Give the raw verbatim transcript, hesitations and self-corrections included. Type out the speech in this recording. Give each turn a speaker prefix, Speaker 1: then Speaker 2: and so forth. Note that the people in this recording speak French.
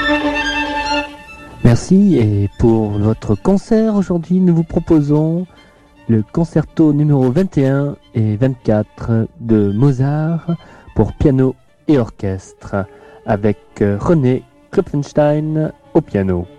Speaker 1: Merci, et pour votre concert aujourd'hui, nous vous proposons le concerto numéro vingt et un et vingt-quatre de Mozart pour piano et orchestre avec René Klopfenstein au piano.